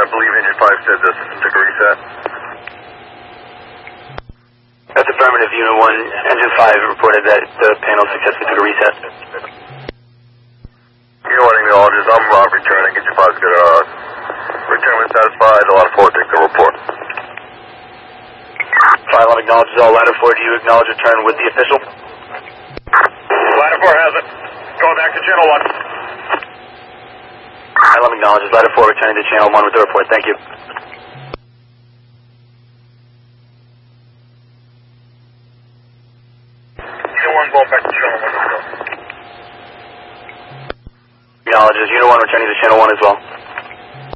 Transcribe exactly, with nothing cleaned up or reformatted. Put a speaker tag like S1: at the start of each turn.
S1: believe Engine five said the system took a reset.
S2: That's affirmative. Unit one, Engine five reported that the panel successfully took a reset.
S1: Unit one acknowledges. I'm uh, returning. Engine five's got a uh, return when satisfied. A lot of four takes the report.
S2: File acknowledges all. Ladder four, do you acknowledge return with the official?
S1: Ladder four has it. Going back to channel one.
S2: File acknowledges. Ladder four returning to channel one with the report. Thank you.
S1: Unit one going back to channel one as well.
S2: Acknowledges. Unit one returning to channel one as well.